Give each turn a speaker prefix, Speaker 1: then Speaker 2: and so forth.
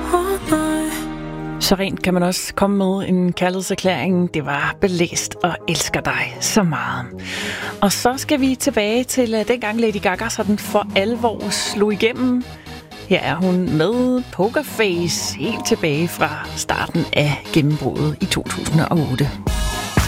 Speaker 1: Så rent kan man også komme med en kærlighedserklæring. Det var blæst og elsker dig så meget. Og så skal vi tilbage til dengang Lady Gaga sådan for alvor slog igennem. Her er hun med Pokerface helt tilbage fra starten af gennembruddet i 2008.